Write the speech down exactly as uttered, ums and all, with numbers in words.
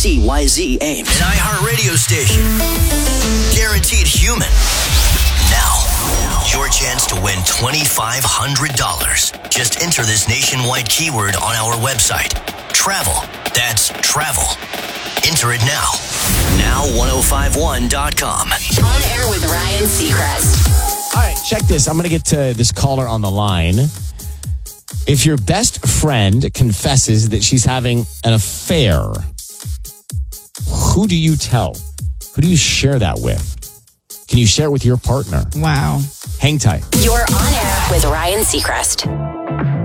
C Y Z Ames. An iHeart radio station. Guaranteed human. Now, your chance to win twenty-five hundred dollars. Just enter this nationwide keyword on our website. Travel. That's travel. Enter it now. now ten fifty-one dot com. On air with Ryan Seacrest. All right, check this. I'm going to get to this caller on the line. If your best friend confesses that she's having an affair, who do you tell? Who do you share that with? Can you share it with your partner? Wow. Hang tight. You're on air with Ryan Seacrest.